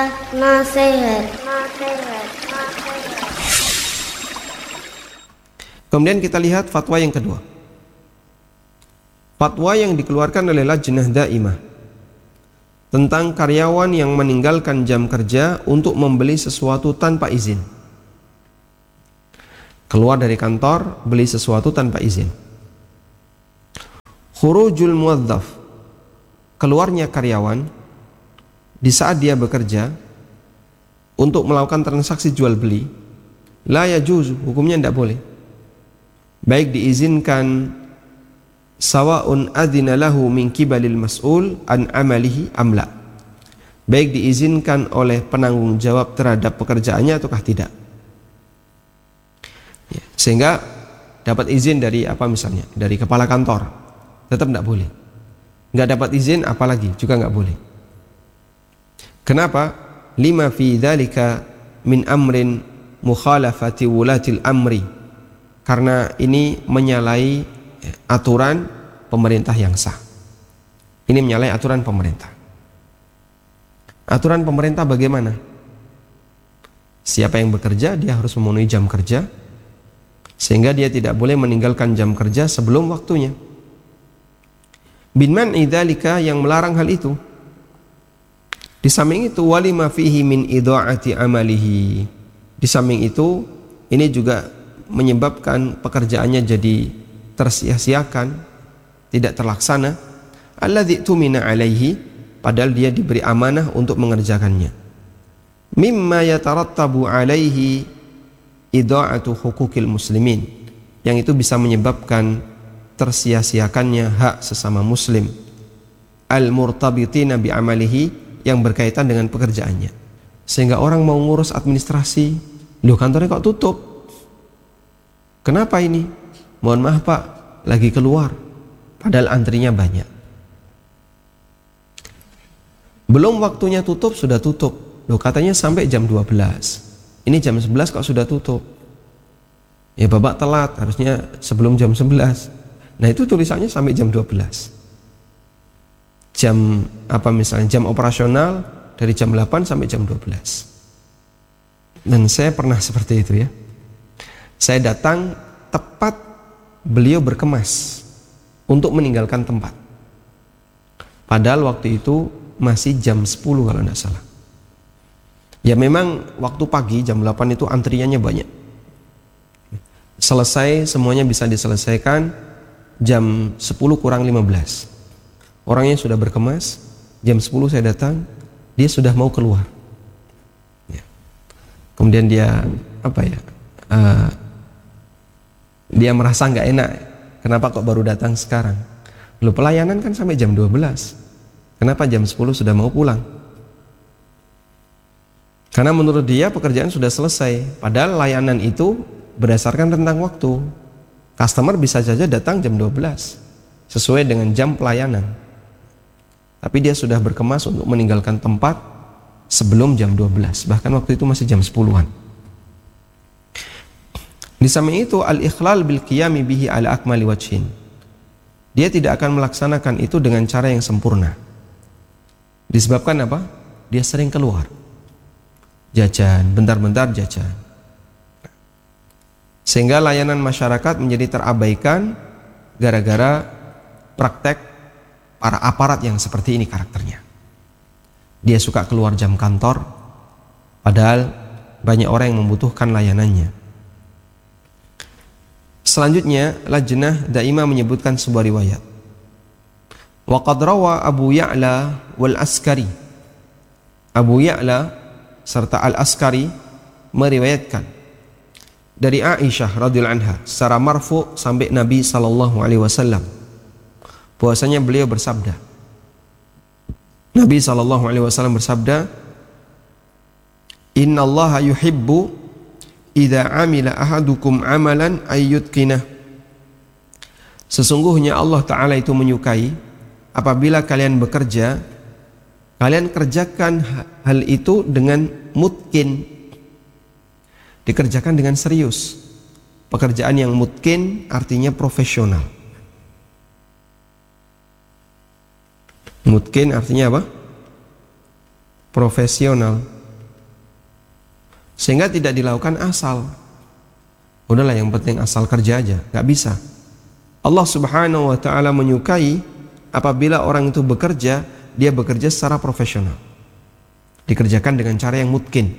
Nasihat. Kemudian kita lihat fatwa yang kedua. Fatwa yang dikeluarkan oleh Lajnah Daimah tentang karyawan yang meninggalkan jam kerja untuk membeli sesuatu tanpa izin. Keluar dari kantor, beli sesuatu tanpa izin. Khurujul muwazzaf, keluarnya karyawan di saat dia bekerja untuk melakukan transaksi jual beli, la yajuzu, hukumnya tidak boleh. Baik diizinkan sawa'un adzina lahu min kibalil mas'ul an amalihi amla, baik diizinkan oleh penanggung jawab terhadap pekerjaannya ataukah tidak. Sehingga dapat izin dari apa misalnya, dari kepala kantor, tetap tidak boleh. Nggak dapat izin apalagi juga nggak boleh. Kenapa? Lima fi dzalika min amrin mukhalafati wulatil amri, karena ini menyalahi aturan pemerintah yang sah. Ini menyalahi aturan pemerintah. Aturan pemerintah bagaimana? Siapa yang bekerja dia harus memenuhi jam kerja, sehingga dia tidak boleh meninggalkan jam kerja sebelum waktunya. Bin man'i dzalika, yang melarang hal itu. Di samping itu walima fihi min idha'ati amalihi. Di samping itu ini juga menyebabkan pekerjaannya jadi tersia-siakan, tidak terlaksana. Alladzi tumina alaihi, padahal dia diberi amanah untuk mengerjakannya. Mimma yatarattabu alaihi idha'atu hukukil muslimin, yang itu bisa menyebabkan tersia-siakannya hak sesama muslim. Al-murtabitina bi amalihi, yang berkaitan dengan pekerjaannya. Sehingga orang mau ngurus administrasi, loh kantornya kok tutup? Kenapa ini? Mohon maaf Pak, lagi keluar. Padahal antrinya banyak. Belum waktunya tutup, sudah tutup. Loh katanya sampai jam 12. Ini jam 11 kok sudah tutup? Ya Bapak telat, harusnya sebelum jam 11. Nah itu tulisannya sampai jam 12. Jam apa misalnya, jam operasional dari jam 8 sampai jam 12. Dan saya pernah seperti itu ya. Saya datang tepat beliau berkemas untuk meninggalkan tempat. Padahal waktu itu masih jam 10 kalau tidak salah. Ya memang waktu pagi jam 8 itu antriannya banyak. Selesai semuanya bisa diselesaikan jam 10 kurang 15. Orangnya sudah berkemas, jam 10 saya datang, dia sudah mau keluar. Ya. Kemudian dia apa ya? Dia merasa nggak enak. Kenapa kok baru datang sekarang? Loh pelayanan kan sampai jam 12. Kenapa jam 10 sudah mau pulang? Karena menurut dia pekerjaan sudah selesai. Padahal layanan itu berdasarkan rentang waktu. Customer bisa saja datang jam 12 sesuai dengan jam pelayanan. Tapi dia sudah berkemas untuk meninggalkan tempat sebelum jam 12. Bahkan waktu itu masih jam 10-an. Di samping itu al-ikhlal bil qiyami bihi ala akmali wajhin. Dia tidak akan melaksanakan itu dengan cara yang sempurna. Disebabkan apa? Dia sering keluar. Jajan, bentar-bentar jajan. Sehingga layanan masyarakat menjadi terabaikan gara-gara praktek para aparat yang seperti ini karakternya. Dia suka keluar jam kantor, padahal banyak orang yang membutuhkan layanannya. Selanjutnya, Lajnah Daimah menyebutkan sebuah riwayat. Wa qad rawa Abu Ya'la wal Askari. Abu Ya'la serta Al-Askari meriwayatkan dari Aisyah radhiyallahu anha secara marfu sampai Nabi sallallahu alaihi wasallam, bahwasanya beliau bersabda, Nabi sallallahu alaihi wasallam bersabda, "Innallaha yuhibbu idza amila ahadukum amalan ayyutqinah." Sesungguhnya Allah Ta'ala itu menyukai apabila kalian bekerja, kalian kerjakan hal itu dengan mutqin, dikerjakan dengan serius. Pekerjaan yang mutqin artinya profesional. Mutqin artinya apa? profesional, sehingga tidak dilakukan asal. Udahlah, yang penting asal kerja aja, nggak bisa. Allah Subhanahu wa ta'ala menyukai apabila orang itu bekerja, dia bekerja secara profesional, dikerjakan dengan cara yang mungkin.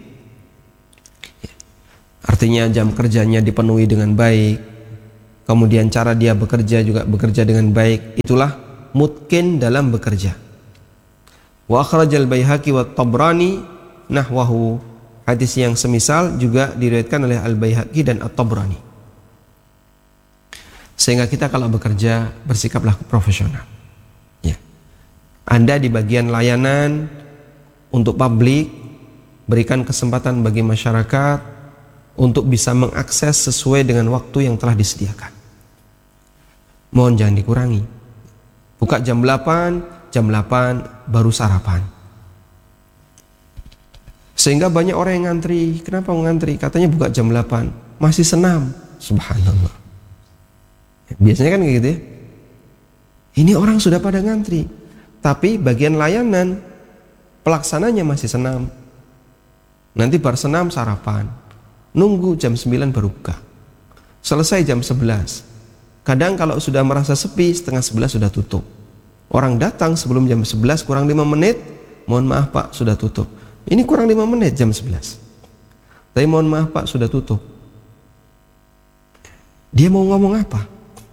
Artinya jam kerjanya dipenuhi dengan baik, kemudian cara dia bekerja juga bekerja dengan baik. Itulah mungkin dalam bekerja. Wa akhrajal Baihaqi wa Tabrani nahwahu. Hadis yang semisal juga diriwayatkan oleh Al-Baihaqi dan At-Tabrani. Sehingga kita kalau bekerja bersikaplah profesional. Ya. Anda di bagian layanan untuk publik, berikan kesempatan bagi masyarakat untuk bisa mengakses sesuai dengan waktu yang telah disediakan. Mohon jangan dikurangi. Buka jam 8 baru sarapan. Sehingga banyak orang yang ngantri. Kenapa ngantri? Katanya buka jam 8, masih senam. Subhanallah. Biasanya kan kayak gitu ya. Ini orang sudah pada ngantri, tapi bagian layanan pelaksananya masih senam. Nanti bar senam sarapan, nunggu jam 9 baru buka. Selesai jam 11. Kadang kalau sudah merasa sepi, setengah 11 sudah tutup. Orang datang sebelum jam 11 kurang 5 menit, mohon maaf Pak, sudah tutup. Ini kurang 5 menit jam 11. Tapi mohon maaf Pak, sudah tutup. Dia mau ngomong apa?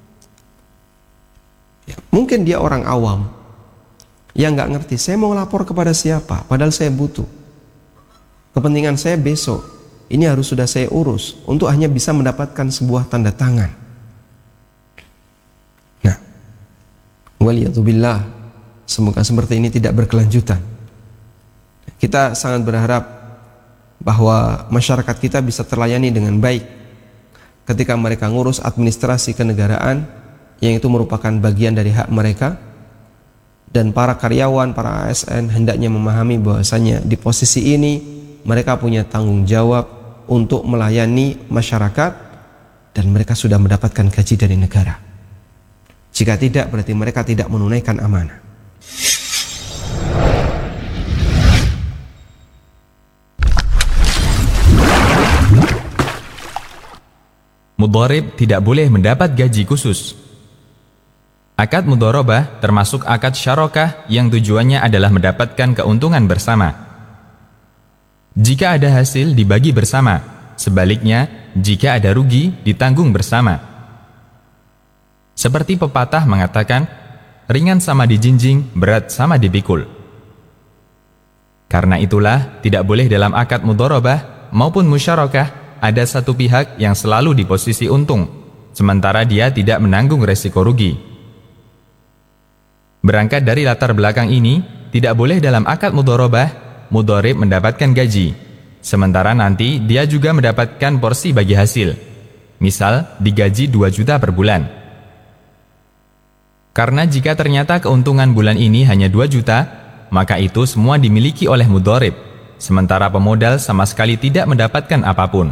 Ya, mungkin dia orang awam yang nggak ngerti, saya mau lapor kepada siapa, padahal saya butuh. Kepentingan saya besok, ini harus sudah saya urus untuk hanya bisa mendapatkan sebuah tanda tangan. Nah, waliyadzubillah, semoga seperti ini tidak berkelanjutan. Kita sangat berharap bahwa masyarakat kita bisa terlayani dengan baik ketika mereka ngurus administrasi kenegaraan, yang itu merupakan bagian dari hak mereka. Dan para karyawan, para ASN hendaknya memahami bahwasanya di posisi ini mereka punya tanggung jawab untuk melayani masyarakat, dan mereka sudah mendapatkan gaji dari negara. Jika tidak, berarti mereka tidak menunaikan amanah. Mudharib tidak boleh mendapat gaji khusus. Akad mudharabah termasuk akad syarokah yang tujuannya adalah mendapatkan keuntungan bersama. Jika ada hasil dibagi bersama, sebaliknya jika ada rugi ditanggung bersama. Seperti pepatah mengatakan, ringan sama dijinjing, berat sama dipikul. Karena itulah tidak boleh dalam akad mudharabah maupun musyarakah ada satu pihak yang selalu di posisi untung, sementara dia tidak menanggung resiko rugi. Berangkat dari latar belakang ini, tidak boleh dalam akad mudharabah, mudharib mendapatkan gaji, sementara nanti dia juga mendapatkan porsi bagi hasil. Misal, digaji 2 juta per bulan. Karena jika ternyata keuntungan bulan ini hanya 2 juta, maka itu semua dimiliki oleh mudharib, sementara pemodal sama sekali tidak mendapatkan apapun.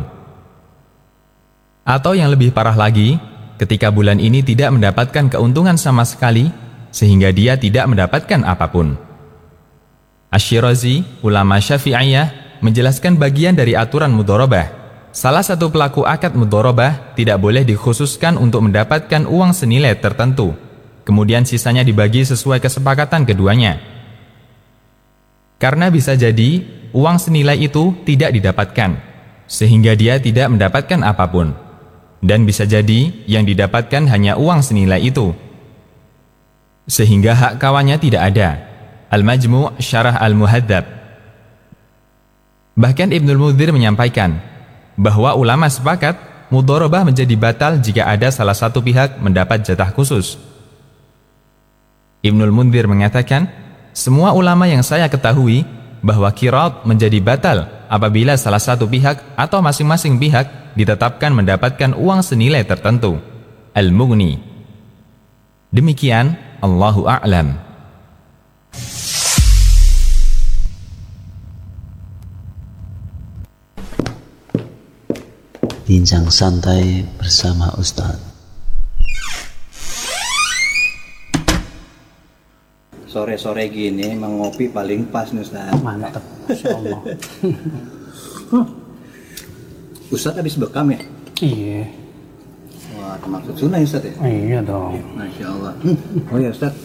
Atau yang lebih parah lagi, ketika bulan ini tidak mendapatkan keuntungan sama sekali, sehingga dia tidak mendapatkan apapun. Asy-Syirazi, ulama Syafi'iyah, menjelaskan bagian dari aturan mudharabah. Salah satu pelaku akad mudharabah tidak boleh dikhususkan untuk mendapatkan uang senilai tertentu, kemudian sisanya dibagi sesuai kesepakatan keduanya. Karena bisa jadi uang senilai itu tidak didapatkan, sehingga dia tidak mendapatkan apapun. Dan bisa jadi yang didapatkan hanya uang senilai itu, sehingga hak kawannya tidak ada. Al-Majmu' Syarah Al-Muhadzab. Bahkan Ibnul Mundzir menyampaikan bahwa ulama sepakat mudharabah menjadi batal jika ada salah satu pihak mendapat jatah khusus. Ibnul Mundzir mengatakan, semua ulama yang saya ketahui bahwa qirat menjadi batal apabila salah satu pihak atau masing-masing pihak ditetapkan mendapatkan uang senilai tertentu. Al-Mughni. Demikian, Allahu a'lam. Bincang santai bersama Ustaz. sore-sore gini emang ngopi paling pas nih Ustaz. Mantap, Masya Allah. Ustaz habis bekam ya? Iya. Wah, termaksud sunnah ya Ustaz ya? Iya dong. Masya Allah. Oh ya Ustaz,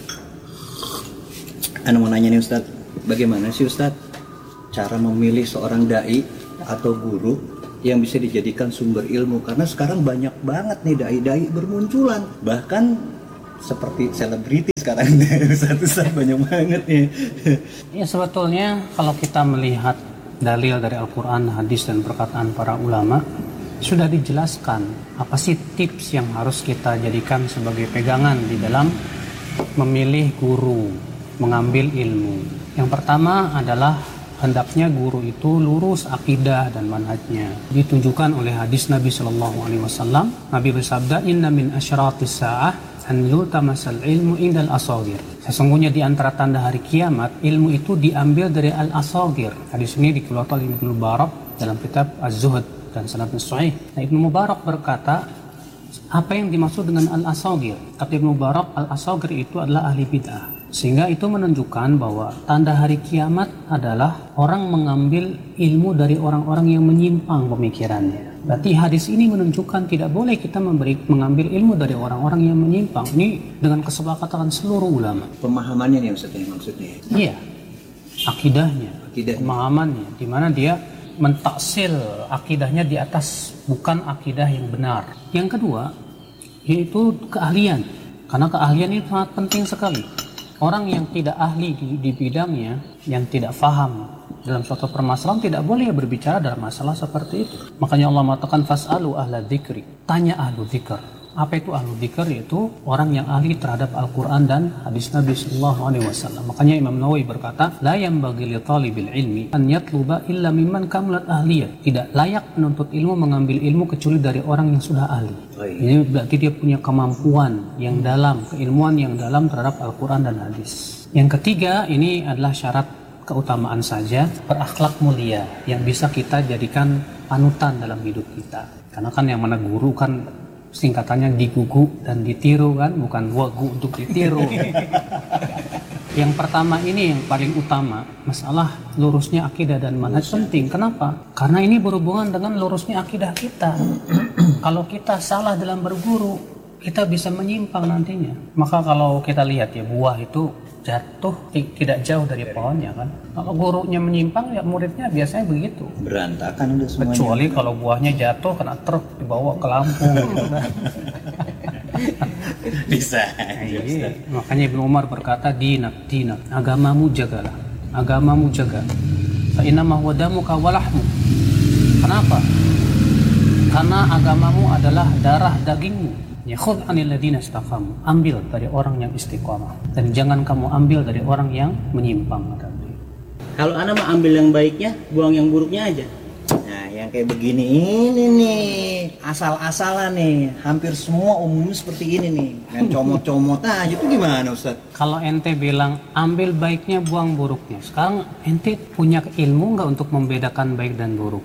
mau nanya nih Ustaz, bagaimana sih Ustaz cara memilih seorang dai atau guru yang bisa dijadikan sumber ilmu? Karena sekarang banyak banget nih dai-dai bermunculan, bahkan seperti selebriti sekarang Ustaz banyak banget nih. Ya sebetulnya kalau kita melihat dalil dari Al-Quran, hadis dan perkataan para ulama, sudah dijelaskan apa sih tips yang harus kita jadikan sebagai pegangan di dalam memilih guru, mengambil ilmu. Yang pertama adalah hendaknya guru itu lurus akidah dan manhajnya. Ditunjukkan oleh hadis Nabi Shallallahu Alaihi Wasallam. Nabi bersabda, Inna min asyratis sa'ah an yultamasal ilmu indal asagir. Sesungguhnya di antara tanda hari kiamat, ilmu itu diambil dari al-asagir. Hadis ini dikeluarkan oleh Ibnu Mubarak dalam kitab Az-Zuhd dan sanadnya sahih. Nah, Ibnu Mubarak berkata, apa yang dimaksud dengan al-asagir? Kata Ibnu Mubarak, al-asagir itu adalah ahli bid'ah. Sehingga itu menunjukkan bahwa tanda hari kiamat adalah orang mengambil ilmu dari orang-orang yang menyimpang pemikirannya. Berarti hadis ini menunjukkan tidak boleh kita mengambil ilmu dari orang-orang yang menyimpang. Ini dengan kesepakatan seluruh ulama. Pemahamannya nih Ustaz yang maksudnya. Iya, akidahnya. Pemahamannya, di mana dia mentaksil akidahnya di atas bukan akidah yang benar. Yang kedua, yaitu keahlian. Karena keahlian ini sangat penting sekali. Orang yang tidak ahli di bidangnya, yang tidak faham dalam suatu permasalahan, tidak boleh berbicara dalam masalah seperti itu. Makanya Allah mengatakan fas'alu ahla dzikri, tanya ahlu dzikr. Apa itu ahlu dzikr? Yaitu orang yang ahli terhadap Al-Quran dan hadis Nabi SAW. Makanya Imam Nawawi berkata, la yanbaghi li talibil ilmi an yatluba illa mimman kamulat ahliyah. Tidak layak penuntut ilmu mengambil ilmu kecuali dari orang yang sudah ahli. Ini berarti dia punya kemampuan yang dalam, keilmuan yang dalam terhadap Al-Quran dan hadis. Yang ketiga, ini adalah syarat keutamaan saja, berakhlak mulia yang bisa kita jadikan panutan dalam hidup kita. Karena kan yang mana guru kan singkatannya digugu dan ditiru kan, bukan wagu untuk ditiru. Yang pertama ini yang paling utama, masalah lurusnya akidah dan manhaj penting. Kenapa? Karena ini berhubungan dengan lurusnya akidah kita. Kalau kita salah dalam berguru, kita bisa menyimpang nantinya. Maka kalau kita lihat ya, buah itu jatuh tidak jauh dari pohonnya kan. Kalau gurunya menyimpang ya muridnya biasanya begitu. Berantakan udah semuanya. Kecuali kalau buahnya jatuh kena truk dibawa ke Lampung gitu kan. Bisa. Iya. Makanya Ibnu Umar berkata, dinak, agamamu jagalah, agamamu jaga. Fa inna ma huwa damuka wa lahmu. Kenapa? Karena agamamu adalah darah dagingmu. Ya khudh 'anil ladina istaqamu. Ambil dari orang yang istiqamah dan jangan kamu ambil dari orang yang menyimpang. Kalau anak mah ambil yang baiknya, buang yang buruknya aja. Nah, yang kayak begini ini nih, asal-asalan nih, hampir semua umumnya seperti ini nih. Yang comot-comot aja itu gimana Ustaz? Kalau ente bilang ambil baiknya, buang buruknya. Sekarang ente punya ilmu nggak untuk membedakan baik dan buruk?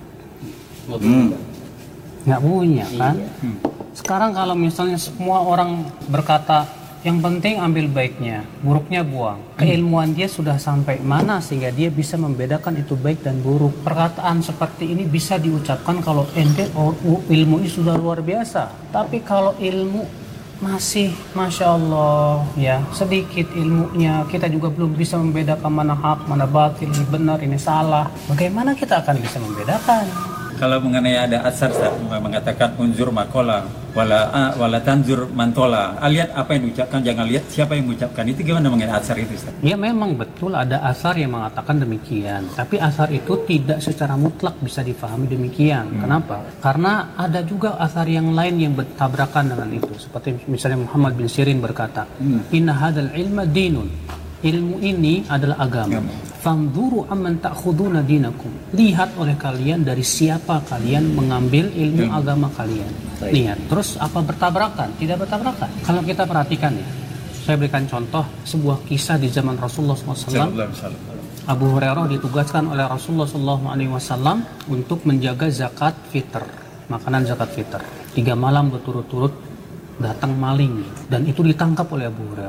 Nggak punya kan? Sekarang kalau misalnya semua orang berkata yang penting ambil baiknya, buruknya buang, keilmuan dia sudah sampai mana sehingga dia bisa membedakan itu baik dan buruk? Perkataan seperti ini bisa diucapkan kalau ente ilmu ini sudah luar biasa. Tapi kalau ilmu masih Masya Allah ya sedikit ilmunya, kita juga belum bisa membedakan mana hak, mana batil, ini benar, ini salah. Bagaimana kita akan bisa membedakan? Kalau mengenai ada asar mengatakan unzur makola wala tanzur mantola. Lihat apa yang diucapkan, jangan lihat siapa yang mengucapkan. Itu gimana mengenai asar itu Ustaz? Ya memang betul ada asar yang mengatakan demikian. Tapi asar itu tidak secara mutlak bisa difahami demikian. Kenapa? Karena ada juga asar yang lain yang bertabrakan dengan itu. Seperti misalnya Muhammad bin Sirin berkata, Inna hadal ilma dinun. Ilmu ini adalah agama. Fanzuru amman ta'khuduna dinakum. Lihat oleh kalian dari siapa kalian mengambil ilmu agama kalian. Lihat. Terus apa bertabrakan? Tidak bertabrakan. Kalau kita perhatikan ya, saya berikan contoh sebuah kisah di zaman Rasulullah SAW. Abu Hurairah ditugaskan oleh Rasulullah SAW untuk menjaga zakat fitr, makanan zakat fitr. 3 malam berturut-turut datang maling dan itu ditangkap oleh Abu Hurairah.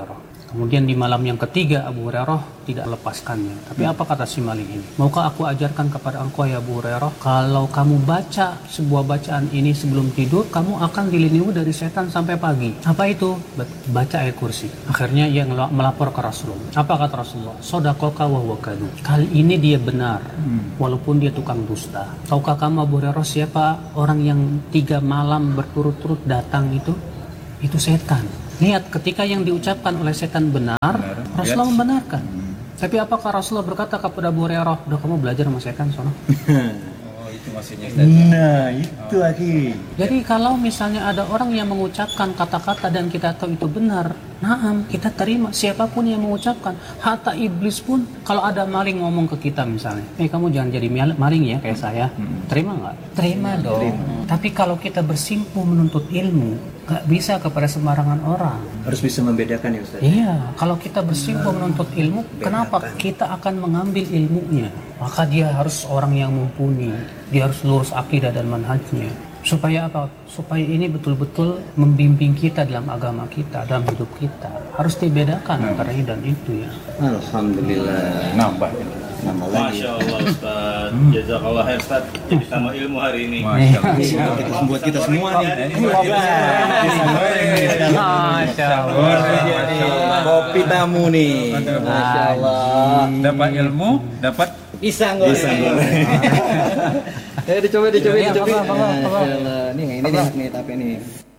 Kemudian di malam yang ketiga Abu Hurairah tidak lepaskannya. Tapi apa kata si maling ini? Maukah aku ajarkan kepada engkau ya Abu Hurairah, kalau kamu baca sebuah bacaan ini sebelum tidur, kamu akan dilindungi dari setan sampai pagi. Apa itu? Baca ayat kursi. Akhirnya ia melapor ke Rasulullah. Apa kata Rasulullah? Shadaqaka wa huwa kadhub. Kali ini dia benar, walaupun dia tukang dusta. Tahukah kamu Abu Hurairah siapa orang yang 3 malam berturut-turut datang itu? Itu setan. Lihat, ketika yang diucapkan oleh setan benar, Rasulullah membenarkan. Tapi apakah Rasulullah berkata kepada Abu Hurairah, udah kamu belajar sama setan sono? Oh, itu maksudnya. Nah, itu akhi. Jadi kalau misalnya ada orang yang mengucapkan kata-kata dan kita tahu itu benar, naam, kita terima. Siapapun yang mengucapkan, hatta iblis pun, kalau ada maling ngomong ke kita misalnya, kamu jangan jadi maling ya kayak saya, terima nggak? Terima dong. Tapi kalau kita bersimpuh menuntut ilmu, nggak bisa kepada sembarangan orang. Harus bisa membedakan ya Ustaz. Iya, kalau kita bersimpuh menuntut ilmu, kenapa kita akan mengambil ilmunya? Maka dia harus orang yang mumpuni, dia harus lurus akidah dan manhajnya. Supaya apa? Supaya ini betul-betul membimbing kita dalam agama kita, dalam hidup kita. Harus dibedakan antara ini dan itu ya. Alhamdulillah. Nambah lagi. Masya Allah Ustaz, jazakallah khair Ustaz. Jadi tambah ilmu hari ini. Masya Allah. Itu buat kita semua nih. Masya Allah. Kopi tamu nih. Masya Allah. Dapat ilmu, dapat Pisang goreng. Dicoba. Iya, Masya apa. Allah. Nih tapi nih.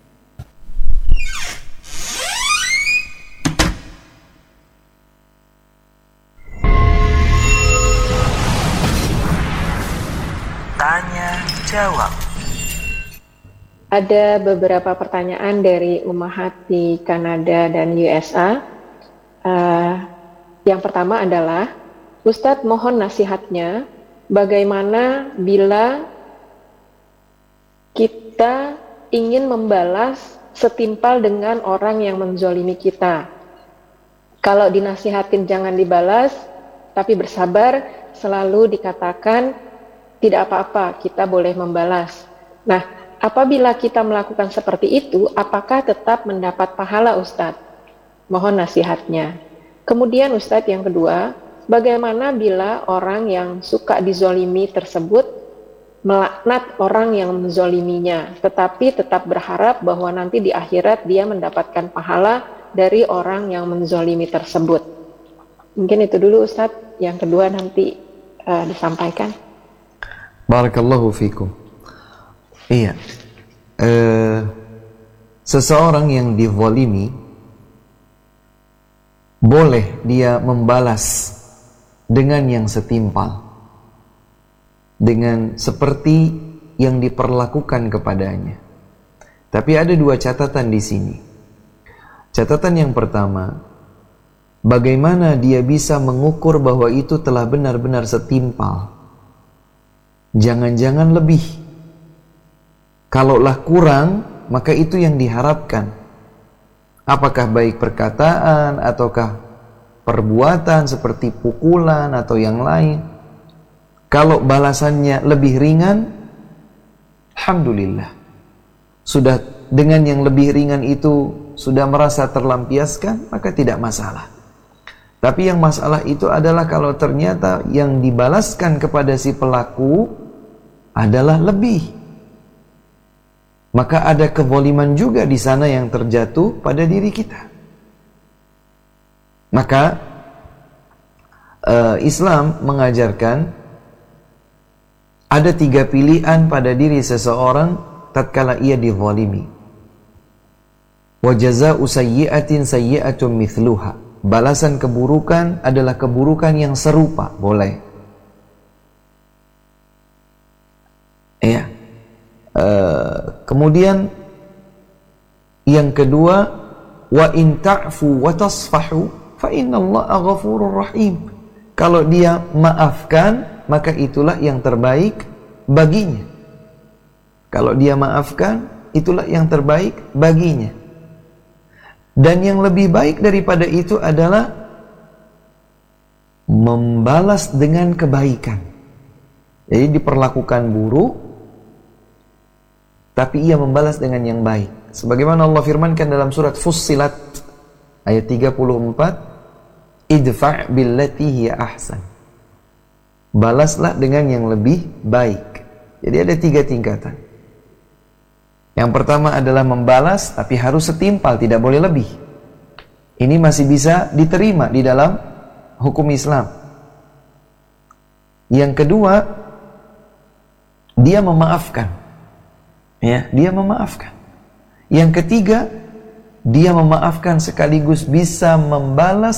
Tanya jawab. Ada beberapa pertanyaan dari ummahat di Kanada dan USA. Yang pertama adalah, Ustadz mohon nasihatnya, bagaimana bila kita ingin membalas setimpal dengan orang yang menzolimi kita. Kalau dinasihatin jangan dibalas, tapi bersabar, selalu dikatakan tidak apa-apa, kita boleh membalas. Nah, apabila kita melakukan seperti itu, apakah tetap mendapat pahala Ustadz? Mohon nasihatnya. Kemudian Ustadz yang kedua, bagaimana bila orang yang suka dizolimi tersebut melaknat orang yang menzoliminya, tetapi tetap berharap bahwa nanti di akhirat dia mendapatkan pahala dari orang yang menzolimi tersebut? Mungkin itu dulu Ustadz, yang kedua nanti disampaikan. Barakallahu fikum. Iya. Seseorang yang dizalimi boleh dia membalas dengan yang setimpal, dengan seperti yang diperlakukan kepadanya. Tapi ada 2 catatan di sini. Catatan yang pertama, bagaimana dia bisa mengukur bahwa itu telah benar-benar setimpal? Jangan-jangan lebih. Kalaulah kurang, maka itu yang diharapkan. Apakah baik perkataan ataukah perbuatan seperti pukulan atau yang lain. Kalau balasannya lebih ringan, alhamdulillah. Sudah dengan yang lebih ringan itu sudah merasa terlampiaskan, maka tidak masalah. Tapi yang masalah itu adalah kalau ternyata yang dibalaskan kepada si pelaku adalah lebih. Maka ada kezaliman juga di sana yang terjatuh pada diri kita. Maka Islam mengajarkan ada 3 pilihan pada diri seseorang tatkala ia dizalimi. Wa jazaa'u sayyi'atin sayyi'atun mithluha. Balasan keburukan adalah keburukan yang serupa, boleh. Ya. Kemudian yang kedua, wa in ta'fu wa tasfahu fa innallaha ghafurur rahim. Kalau dia maafkan, maka itulah yang terbaik baginya. Kalau dia maafkan, itulah yang terbaik baginya. Dan yang lebih baik daripada itu adalah membalas dengan kebaikan. Jadi diperlakukan buruk, tapi ia membalas dengan yang baik. Sebagaimana Allah firmankan dalam surat Fussilat Ayat 34, idfa' billati hiya ahsan. Balaslah dengan yang lebih baik. Jadi ada 3 tingkatan. Yang pertama adalah membalas, tapi harus setimpal, tidak boleh lebih. Ini masih bisa diterima di dalam hukum Islam. Yang kedua, dia memaafkan. Ya, dia memaafkan. Yang ketiga, dia memaafkan sekaligus bisa membalas